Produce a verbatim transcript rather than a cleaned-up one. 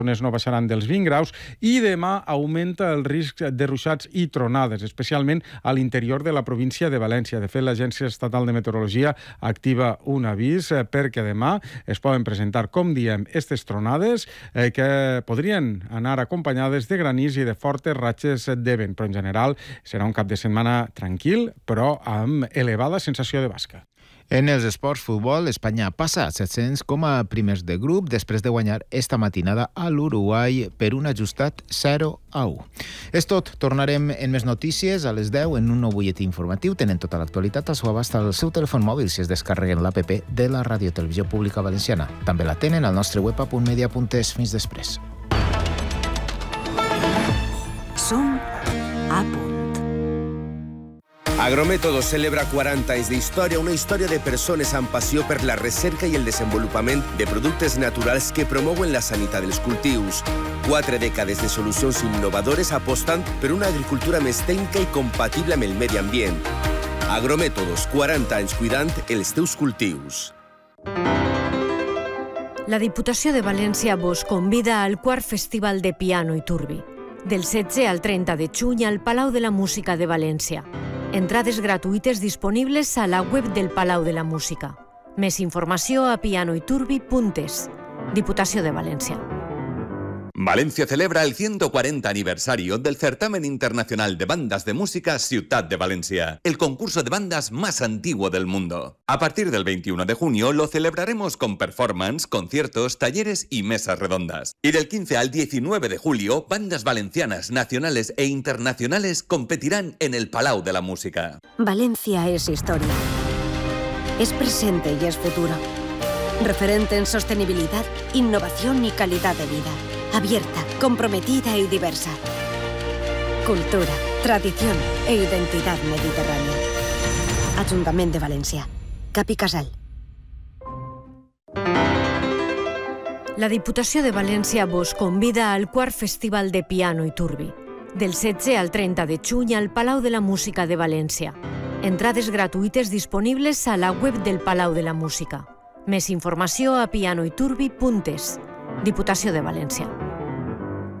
no baixaran dels vint graus i demà augmenta el risc de ruixats i tronades, especialment a l'interior de la província de València. De fet, l'Agència Estatal de Meteorologia activa un avís perquè demà es poden presentar, com diem, aquestes tronades eh, que podrien anar acompanyades de granís i de fortes ratxes de vent, però en general serà un cap de setmana tranquil, però amb elevada sensació de basca. En els esports futbol, Espanya passa a set-cents com a primers de grup després de guanyar esta matinada a l'Uruguai per un ajustat zero a u. És tot. Tornarem en més notícies a les deu en un nou butlletí informatiu. Tenen tota l'actualitat al seu abast al seu telèfon mòbil si es descarreguen l'app de la Ràdio Televisió Pública Valenciana. També la tenen al nostre web a punt media punt es. Fins després. Som a punt. Agrométodos celebra quaranta anys d'història, una història de persones amb passió per la recerca i el desenvolupament de productes naturals que promouen la sanitat dels cultius. Quatre dècades de solucions innovadores apostant per una agricultura més tècnica i compatible amb el medi ambient. Agrométodos, quaranta anys cuidant els teus cultius. La Diputació de València vos convida al quart Festival de Piano i Turbi, del setze al trenta de juny al Palau de la Música de València. Entrades gratuïtes disponibles a la web del Palau de la Música. Més informació a pianoiturbi punt es. Diputació de València. Valencia celebra el ciento cuarenta aniversario del Certamen Internacional de Bandas de Música Ciutat de Valencia, el concurso de bandas más antiguo del mundo. A partir del veintiuno de junio lo celebraremos con performance, conciertos, talleres y mesas redondas. Y del quince al diecinueve de julio, bandas valencianas, nacionales e internacionales competirán en el Palau de la Música. Valencia es historia. Es presente y es futuro. Referente en sostenibilidad, innovación y calidad de vida. Abierta, comprometida y diversa. Cultura, tradición e identidad mediterránea. Ajuntament de València. Cap i Casal. La Diputació de València vos convida al quart Festival de Piano i Turbi, del setze al trenta de juny al Palau de la Música de València. Entrades gratuïtes disponibles a la web del Palau de la Música. Més informació a pianoiturbi punt es. Diputació de València.